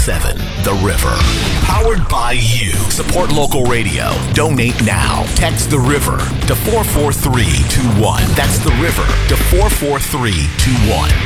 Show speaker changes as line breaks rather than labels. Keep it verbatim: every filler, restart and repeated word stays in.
seven The River. Powered by you. Support local radio. Donate now. Text The River to four four three two one. That's The River to four four three two one.